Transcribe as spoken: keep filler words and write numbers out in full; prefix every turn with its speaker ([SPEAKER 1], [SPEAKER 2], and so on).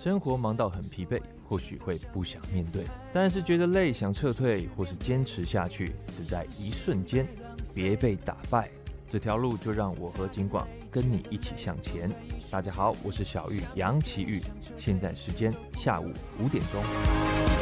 [SPEAKER 1] 生活忙到很疲惫，或许会不想面对，但是觉得累想撤退，或是坚持下去，只在一瞬间，别被打败。这条路就让我和景广跟你一起向前。大家好，我是小玉杨奇玉，现在时间下午五点钟。